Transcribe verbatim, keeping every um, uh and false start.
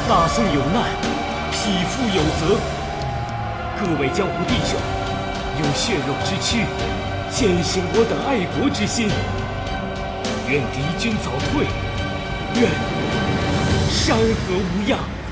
大宋有难，匹夫有责。各位江湖弟兄，用血肉之躯践行我等爱国之心。愿敌军早退，愿山河无恙。